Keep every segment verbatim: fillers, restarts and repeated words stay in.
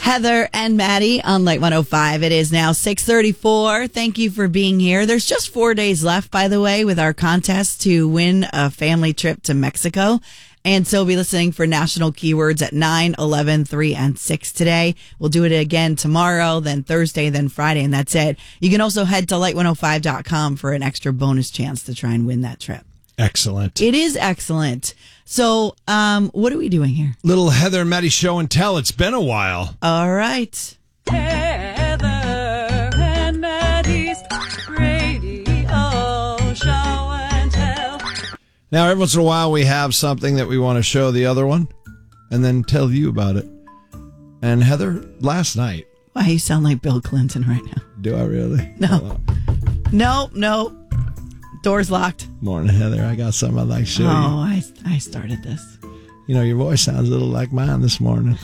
Heather and Maddie on Light one oh five. It is now six thirty-four. Thank you for being here. There's just four days left, by the way, with our contest to win a family trip to Mexico. And so we'll be listening for national keywords at nine, eleven, three, and six today. We'll do it again tomorrow, then Thursday, then Friday, and that's it. You can also head to light one oh five dot com for an extra bonus chance to try and win that trip. Excellent. It is excellent. So, um, what are we doing here? Little Heather and Maddie show and tell. It's been a while. All right. Heather and Maddie's radio show and tell. Now, every once in a while, we have something that we want to show the other one and then tell you about it. And Heather, last night. Wow, you sound like Bill Clinton right now. Do I really? No. No, no. Door's locked. Morning, Heather. I got something I'd like to show oh, you. Oh, I, I started this. You know, your voice sounds a little like mine this morning.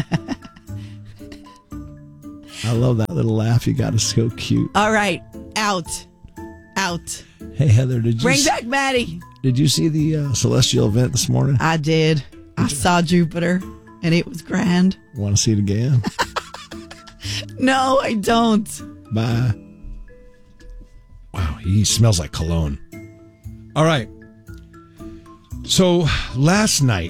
I love that little laugh you got. It's so cute. All right. Out. Out. Hey, Heather, did you Bring see, back Maddie. Did you see the uh, celestial event this morning? I did. I saw Jupiter, and it was grand. Want to see it again? No, I don't. Bye. Wow, he smells like cologne. All right. So last night,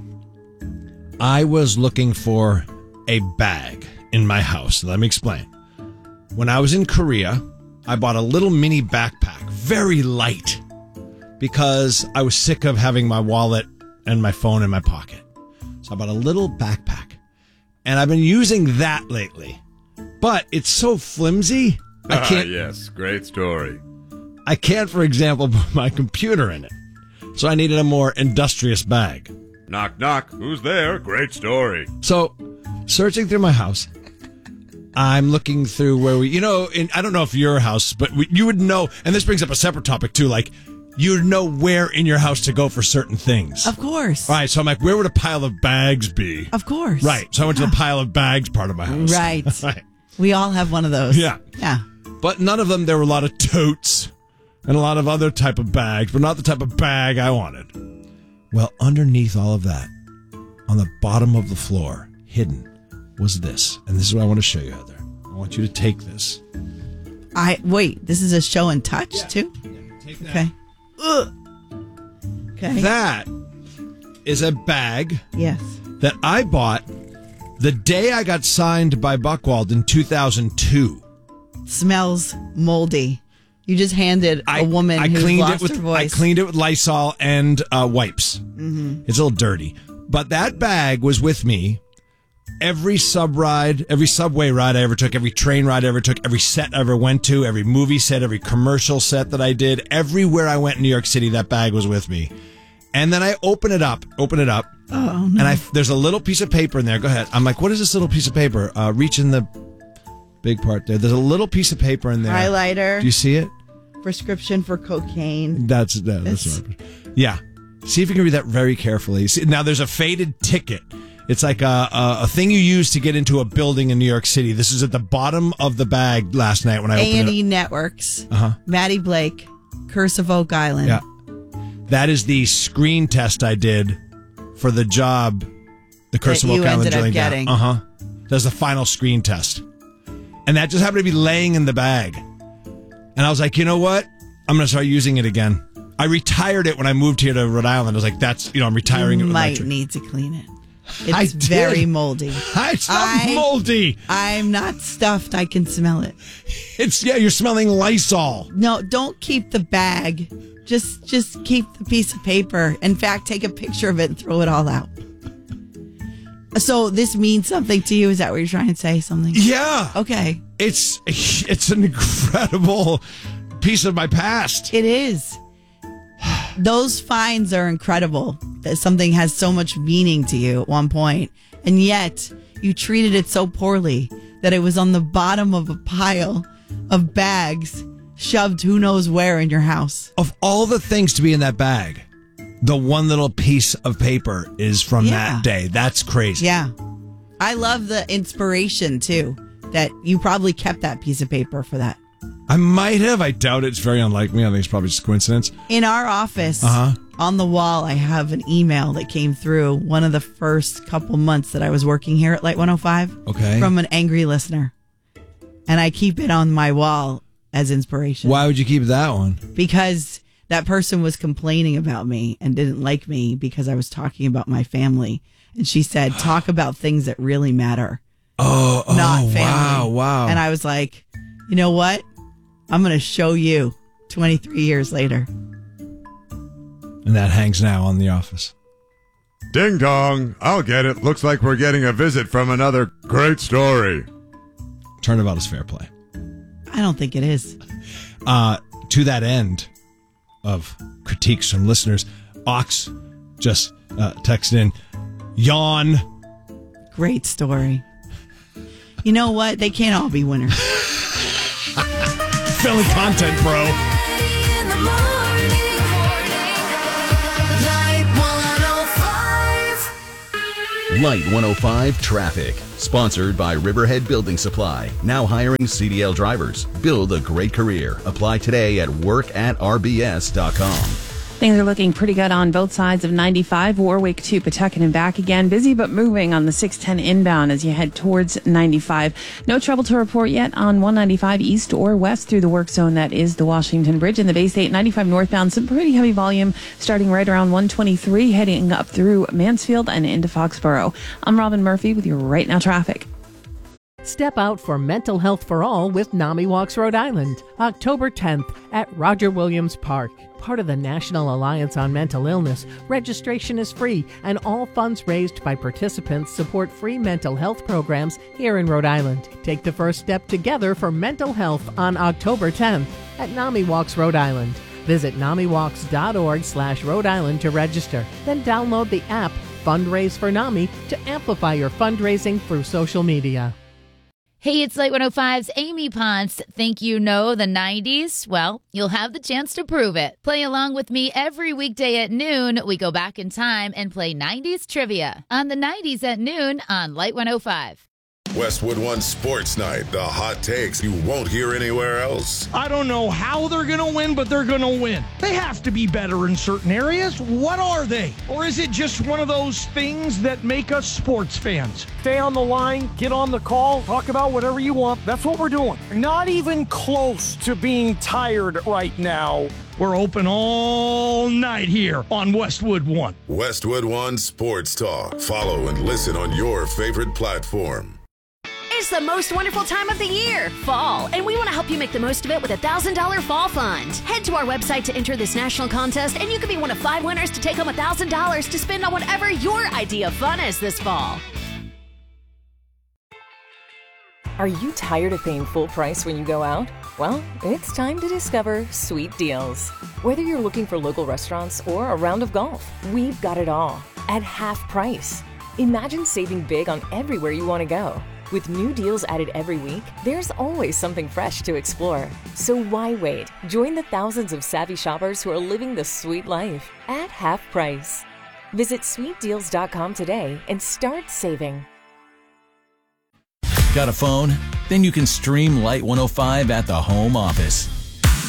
I was looking for a bag in my house. Let me explain. When I was in Korea, I bought a little mini backpack, very light, because I was sick of having my wallet and my phone in my pocket. So I bought a little backpack, and I've been using that lately. But it's so flimsy. I can't. Ah, yes, great story. I can't, for example, put my computer in it. So I needed a more industrious bag. Knock, knock. Who's there? Great story. So, searching through my house, I'm looking through where we, you know, in, I don't know if your house, but we, you would know, and this brings up a separate topic too, like, you would know where in your house to go for certain things. Of course. All right, so I'm like, where would a pile of bags be? Of course. Right, so I went to the pile of bags part of my house. Right. Right. We all have one of those. Yeah. Yeah. But none of them, there were a lot of totes and a lot of other type of bags, but not the type of bag I wanted. Well, underneath all of that, on the bottom of the floor, hidden, was this. And this is what I want to show you, Heather. I want you to take this. I wait, this is a show and touch, yeah. too? Yeah, take that. Okay. Ugh. Okay. That is a bag yes. that I bought the day I got signed by Buchwald in two thousand two. Smells moldy. You just handed a I, woman I who's cleaned lost it with, her voice. I cleaned it with Lysol and uh, wipes. Mm-hmm. It's a little dirty. But that bag was with me every sub ride, every subway ride I ever took, every train ride I ever took, every set I ever went to, every movie set, every commercial set that I did. Everywhere I went in New York City, that bag was with me. And then I open it up, open it up, oh, no. and I there's a little piece of paper in there. Go ahead. I'm like, what is this little piece of paper? Uh, reach in the big part there. There's a little piece of paper in there. Highlighter. Do you see it? Prescription for cocaine. That's that, that's right. Yeah. See if you can read that very carefully. See, now there's a faded ticket. It's like a, a a thing you use to get into a building in New York City. This is at the bottom of the bag last night when I opened A and E it. Networks. Uh huh. Maddie Blake. Curse of Oak Island. Yeah. That is the screen test I did for the job. The Curse That of you Oak Island ended up drilling down. getting. Uh huh. That's the final screen test, and that just happened to be laying in the bag. And I was like, you know what? I'm going to start using it again. I retired it when I moved here to Rhode Island. I was like, that's, you know, I'm retiring you it with might electric. need to clean it. I It's did. very moldy. It's not I- moldy. I'm not stuffed. I can smell it. It's, yeah, you're smelling Lysol. No, don't keep the bag. Just just keep the piece of paper. In fact, take a picture of it and throw it all out. So this means something to you? Is that what you're trying to say? Something? Yeah. Okay. It's, it's an incredible piece of my past. It is. Those finds are incredible. That something has so much meaning to you at one point, and yet you treated it so poorly that it was on the bottom of a pile of bags shoved who knows where in your house. Of all the things to be in that bag, the one little piece of paper is from Yeah. that day. That's crazy. Yeah. I love the inspiration too, that you probably kept that piece of paper for that. I might have. I doubt it. It's very unlikely. I think it's probably just a coincidence. In our office, Uh-huh. on the wall, I have an email that came through one of the first couple months that I was working here at Light one oh five. Okay. From an angry listener. And I keep it on my wall as inspiration. Why would you keep that one? Because that person was complaining about me and didn't like me because I was talking about my family. And she said, talk about things that really matter. Oh, oh not family. wow, wow. And I was like, you know what? I'm going to show you twenty-three years later. And that hangs now on the office. Ding dong. I'll get it. Looks like we're getting a visit from another great story. Turnabout is fair play. I don't think it is. Uh, to that end of critiques from listeners, Ox just uh, texted in, yawn. Great story. You know what? They can't all be winners. Filling content, bro. In the morning, Light one oh five. Light one oh five Traffic. Sponsored by Riverhead Building Supply. Now hiring C D L drivers. Build a great career. Apply today at work at r b s dot com. Things are looking pretty good on both sides of ninety-five, Warwick to Pawtucket and back again. Busy but moving on the six ten inbound as you head towards ninety-five. No trouble to report yet on one ninety-five east or west through the work zone that is the Washington Bridge. In the Bay State ninety-five northbound, some pretty heavy volume starting right around one twenty-three, heading up through Mansfield and into Foxborough. I'm Robin Murphy with your Right Now Traffic. Step out for Mental Health for All with NAMI Walks Rhode Island, October tenth at Roger Williams Park. Part of the National Alliance on Mental Illness, registration is free and all funds raised by participants support free mental health programs here in Rhode Island. Take the first step together for mental health on October tenth at NAMI Walks Rhode Island. Visit namiwalks.org slash Rhode Island to register. Then download the app Fundraise for NAMI to amplify your fundraising through social media. Hey, it's Light one oh five's Amy Ponce. Think you know the nineties? Well, you'll have the chance to prove it. Play along with me every weekday at noon. We go back in time and play nineties trivia on the nineties at noon on Light one oh five. Westwood One Sports Night, the hot takes you won't hear anywhere else. I don't know how they're going to win, but they're going to win. They have to be better in certain areas. What are they? Or is it just one of those things that make us sports fans? Stay on the line, get on the call, talk about whatever you want. That's what we're doing. Not even close to being tired right now. We're open all night here on Westwood One. Westwood One Sports Talk. Follow and listen on your favorite platform. It's the most wonderful time of the year, fall, and we want to help you make the most of it with a one thousand dollars Fall Fund. Head to our website to enter this national contest, and you could be one of five winners to take home one thousand dollars to spend on whatever your idea of fun is this fall. Are you tired of paying full price when you go out? Well, it's time to discover Sweet Deals. Whether you're looking for local restaurants or a round of golf, we've got it all at half price. Imagine saving big on everywhere you want to go. With new deals added every week, there's always something fresh to explore. So why wait? Join the thousands of savvy shoppers who are living the sweet life at half price. Visit sweet deals dot com today and start saving. Got a phone? Then you can stream Light one oh five at the home office.